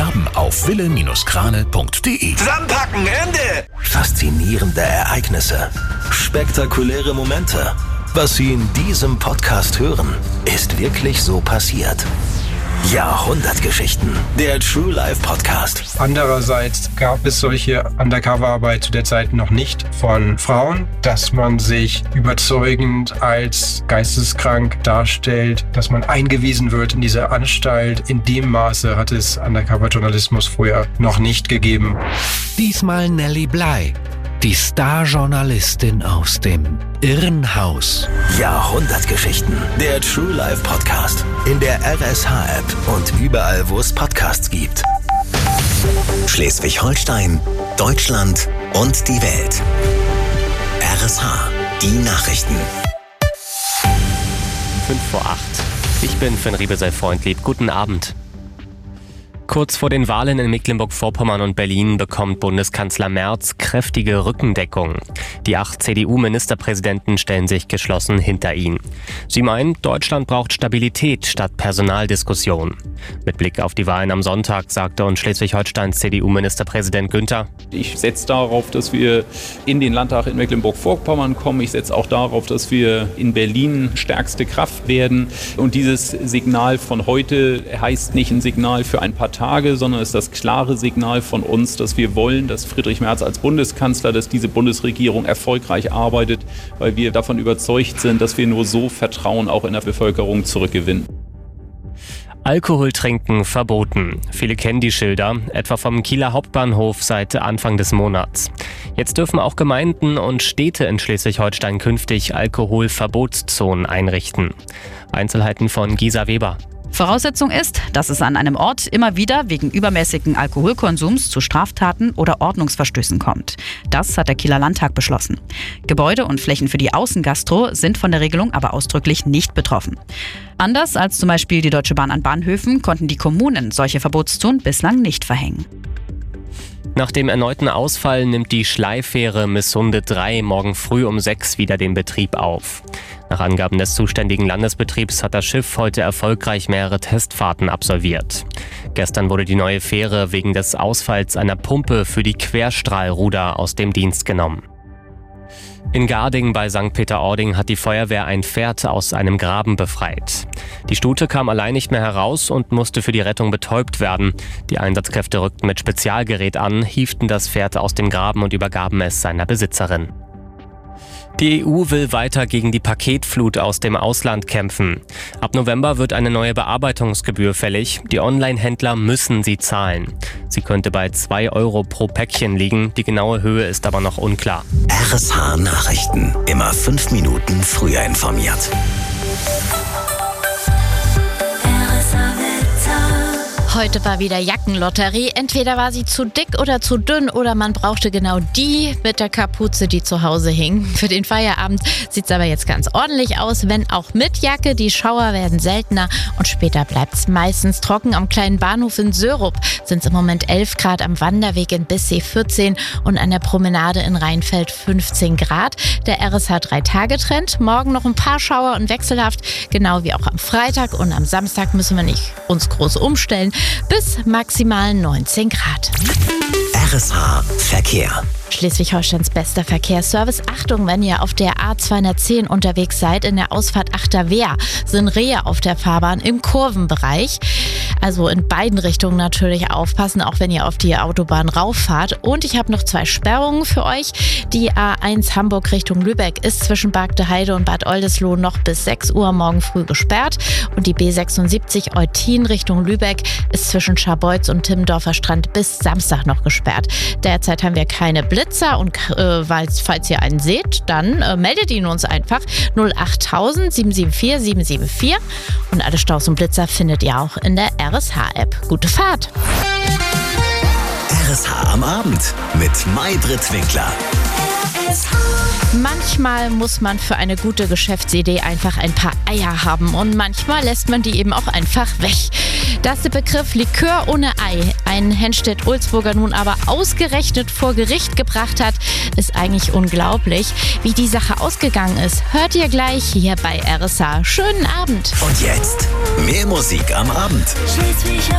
bewerben auf ville-krane.de. Zusammenpacken, Ende! Faszinierende Ereignisse, spektakuläre Momente. Was Sie in diesem Podcast hören, ist wirklich so passiert. Jahrhundertgeschichten, der True Life Podcast. Andererseits gab es solche Undercover-Arbeit zu der Zeit noch nicht von Frauen, dass man sich überzeugend als geisteskrank darstellt, dass man eingewiesen wird in diese Anstalt. In dem Maße hat es Undercover-Journalismus vorher noch nicht gegeben. Diesmal Nelly Bly, die Star-Journalistin aus dem Irrenhaus. Jahrhundertgeschichten, der True Life Podcast. In der RSH-App und überall, wo es Podcasts gibt. Schleswig-Holstein, Deutschland und die Welt. RSH, die Nachrichten. 5:08. Ich bin Finn Riebesell-Freundlieb. Guten Abend. Kurz vor den Wahlen in Mecklenburg-Vorpommern und Berlin bekommt Bundeskanzler Merz kräftige Rückendeckung. Die 8 CDU-Ministerpräsidenten stellen sich geschlossen hinter ihn. Sie meinen, Deutschland braucht Stabilität statt Personaldiskussion. Mit Blick auf die Wahlen am Sonntag sagte uns Schleswig-Holsteins CDU-Ministerpräsident Günther: Ich setze darauf, dass wir in den Landtag in Mecklenburg-Vorpommern kommen. Ich setze auch darauf, dass wir in Berlin stärkste Kraft werden. Und dieses Signal von heute heißt nicht ein Signal für ein paar Tage, sondern ist das klare Signal von uns, dass wir wollen, dass Friedrich Merz als Bundeskanzler, dass diese Bundesregierung erfolgreich arbeitet, weil wir davon überzeugt sind, dass wir nur so Vertrauen auch in der Bevölkerung zurückgewinnen. Alkohol trinken verboten. Viele kennen die Schilder, etwa vom Kieler Hauptbahnhof seit Anfang des Monats. Jetzt dürfen auch Gemeinden und Städte in Schleswig-Holstein künftig Alkoholverbotszonen einrichten. Einzelheiten von Gisa Weber. Voraussetzung ist, dass es an einem Ort immer wieder wegen übermäßigen Alkoholkonsums zu Straftaten oder Ordnungsverstößen kommt. Das hat der Kieler Landtag beschlossen. Gebäude und Flächen für die Außengastro sind von der Regelung aber ausdrücklich nicht betroffen. Anders als zum Beispiel die Deutsche Bahn an Bahnhöfen konnten die Kommunen solche Verbotszonen bislang nicht verhängen. Nach dem erneuten Ausfall nimmt die Schleifähre Missunde 3 morgen früh um 6 wieder den Betrieb auf. Nach Angaben des zuständigen Landesbetriebs hat das Schiff heute erfolgreich mehrere Testfahrten absolviert. Gestern wurde die neue Fähre wegen des Ausfalls einer Pumpe für die Querstrahlruder aus dem Dienst genommen. In Garding bei St. Peter-Ording hat die Feuerwehr ein Pferd aus einem Graben befreit. Die Stute kam allein nicht mehr heraus und musste für die Rettung betäubt werden. Die Einsatzkräfte rückten mit Spezialgerät an, hieften das Pferd aus dem Graben und übergaben es seiner Besitzerin. Die EU will weiter gegen die Paketflut aus dem Ausland kämpfen. Ab November wird eine neue Bearbeitungsgebühr fällig. Die Online-Händler müssen sie zahlen. Sie könnte bei 2 € pro Päckchen liegen. Die genaue Höhe ist aber noch unklar. RSH Nachrichten. Immer 5 Minuten früher informiert. Heute war wieder Jackenlotterie. Entweder war sie zu dick oder zu dünn oder man brauchte genau die mit der Kapuze, die zu Hause hing. Für den Feierabend sieht es aber jetzt ganz ordentlich aus, wenn auch mit Jacke. Die Schauer werden seltener und später bleibt es meistens trocken. Am kleinen Bahnhof in Sörup sind es im Moment 11 Grad, am Wanderweg in Bissee 14 und an der Promenade in Rheinfeld 15 Grad. Der RSH 3-Tage-Trend. Morgen noch ein paar Schauer und wechselhaft, genau wie auch am Freitag. Und am Samstag müssen wir nicht uns groß umstellen. Bis maximal 19 Grad. RSH Verkehr. Schleswig-Holsteins bester Verkehrsservice. Achtung, wenn ihr auf der A210 unterwegs seid, in der Ausfahrt Achterwehr sind Rehe auf der Fahrbahn im Kurvenbereich. Also in beiden Richtungen natürlich aufpassen, auch wenn ihr auf die Autobahn rauffahrt. Und ich habe noch 2 Sperrungen für euch. Die A1 Hamburg Richtung Lübeck ist zwischen Bargteheide und Bad Oldesloe noch bis 6 Uhr morgen früh gesperrt. Und die B76 Eutin Richtung Lübeck ist zwischen Scharbeutz und Timmendorfer Strand bis Samstag noch gesperrt. Derzeit haben wir keine Blitzer und falls ihr einen seht, dann meldet ihn uns einfach 08000 774 774 und alle Staus und Blitzer findet ihr auch in der RSH-App. Gute Fahrt! RSH am Abend mit Maybrit Winkler. Manchmal muss man für eine gute Geschäftsidee einfach ein paar Eier haben und manchmal lässt man die eben auch einfach weg. Dass der Begriff Likör ohne Ei einen Henstedt-Ulzburger nun aber ausgerechnet vor Gericht gebracht hat, ist eigentlich unglaublich. Wie die Sache ausgegangen ist, hört ihr gleich hier bei RSH. Schönen Abend! Und jetzt mehr Musik am Abend.